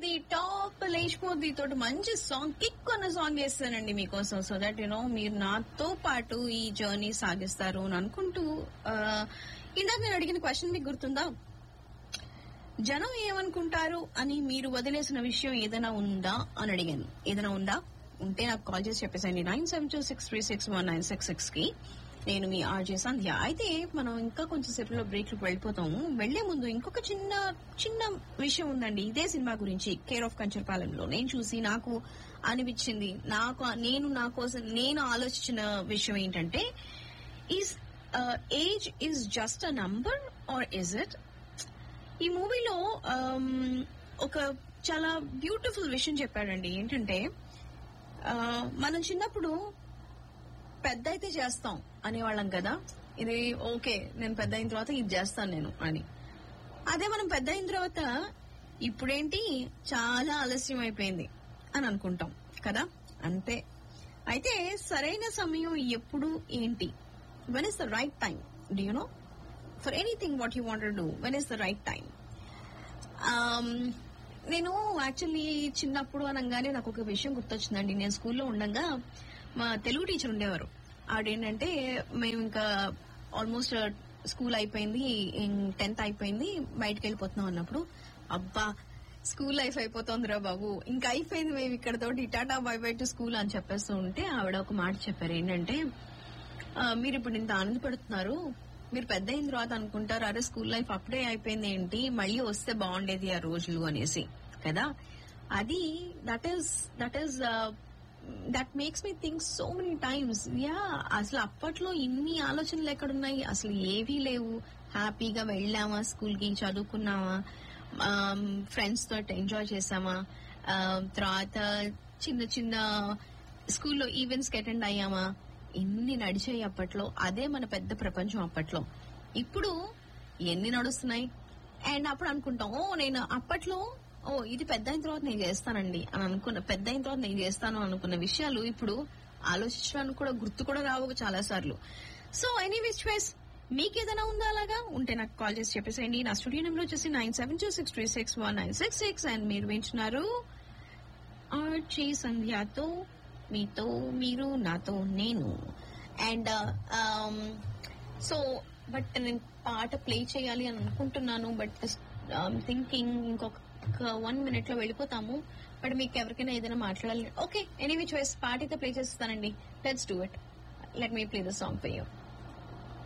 లేచిపోద్ది, top లేచిపోద్ది తోటి మంచి song, kick ఉన్న సాంగ్ చేస్తానండి మీకోసం. సో దట్ మీరు నాతో పాటు ఈ జర్నీ సాగిస్తారు అని అనుకుంటూ, ఇందాక నేను అడిగిన క్వశ్చన్ మీకు గుర్తుందా? జనం ఏమనుకుంటారు అని మీరు వదిలేసిన విషయం ఏదైనా ఉందా అని అడిగాను. ఏదైనా ఉందా? ఉంటే నాకు కాల్ చేసి చెప్పేసండి 9726361966 కి. నేను మీ ఆర్జే సంధ్య. అయితే మనం ఇంకా కొంచెం సేపులో బ్రేక్ లకు వెళ్ళిపోతాము. వెళ్లే ముందు ఇంకొక చిన్న విషయం ఉందండి. ఇదే సినిమా గురించి, కేర్ ఆఫ్ కంచరపాలెంలో నేను చూసి నాకు అనిపించింది, నా కోసం నేను ఆలోచించిన విషయం ఏంటంటే, is age is just a number are is it? ఈ మూవీలో ఒక చాలా బ్యూటిఫుల్ విషయం చెప్పాడండి. ఏంటంటే, మనం చిన్నప్పుడు పెద్ద అయితే చేస్తాం అనేవాళ్ళం కదా, ఇది ఓకే నేను పెద్ద అయిన తర్వాత ఇది చేస్తాను నేను అని. అదే మనం పెద్ద అయిన తర్వాత ఇప్పుడేంటి చాలా ఆలస్యం అయిపోయింది అని అనుకుంటాం కదా, అంతే. అయితే సరైన సమయం ఎప్పుడు, ఏంటి? When is the right time? Do you know? For anything what you want to do, when is the right time? నేను యాక్చువల్లీ చిన్నప్పుడు అనగానే నాకు ఒక విషయం గుర్తొచ్చిందండి. నేను స్కూల్లో ఉండగా మా తెలుగు టీచర్ ఉండేవారు. ఆడేంటంటే, మేము ఇంకా ఆల్మోస్ట్ స్కూల్ అయిపోయింది, 10th అయిపోయింది, బయటకు వెళ్ళిపోతున్నాం అన్నప్పుడు, అబ్బా స్కూల్ లైఫ్ అయిపోతుందిరా బాబు, ఇంకా అయిపోయింది, మేము ఇక్కడతోటి tata bye by to school అని చెప్పేస్తూ ఉంటే ఆవిడ ఒక మాట చెప్పారు. ఏంటంటే, మీరు ఇప్పుడు ఇంత ఆనందపడుతున్నారు, మీరు పెద్ద అయిన తర్వాత అనుకుంటారు, అరే స్కూల్ లైఫ్ అప్పుడే అయిపోయింది ఏంటి, మళ్ళీ వస్తే బాగుండేది ఆ రోజులు అనేసి కదా. అది that makes me think so many times. అసలు అప్పట్లో ఇన్ని ఆలోచనలు ఎక్కడున్నాయి? అసలు ఏవీ లేవు. హ్యాపీగా వెళ్ళామా స్కూల్ కి, చదువుకున్నామా, ఫ్రెండ్స్ తోటి ఎంజాయ్ చేసామా, తర్వాత చిన్న చిన్న స్కూల్లో ఈవెంట్స్ కి అటెండ్ అయ్యామా, ఎన్ని నడిచాయి అప్పట్లో. అదే మన పెద్ద ప్రపంచం అప్పట్లో. ఇప్పుడు ఎన్ని నడుస్తున్నాయి? అండ్ అప్పుడు అనుకుంటాం, నేను అప్పట్లో ఇది పెద్ద అయిన తర్వాత నేను చేస్తానండి అని అనుకున్న, పెద్ద అయిన తర్వాత నేను చేస్తాను అనుకున్న విషయాలు ఇప్పుడు ఆలోచించడానికి కూడా గుర్తు కూడా రావు చాలా సార్లు. సో ఎనీవేస్ చాయిస్, మీకేదైనా ఉందా అలాగా? ఉంటే నాకు కాల్ చేసి చెప్పేసేయండి. నా స్టూడియో నెంబర్ వచ్చేసి 9726361966. అండ్ మీరు వింటున్నారు ఆర్జే సంధ్యతో, మీతో మీరు, నాతో నేను. అండ్ సో బట్ నేను పాట ప్లే చేయాలి అని అనుకుంటున్నాను, బట్ థింకింగ్ ఇంకొక 1 minute లో వెళ్ళిపోతాము. బట్ మీకు ఎవరికైనా ఏదైనా మాట్లాడాలి, ఓకే ఎనీవే చాయిస్, పాట అయితే ప్లే చేస్తానండి. Let's do it. Let me play the song for you.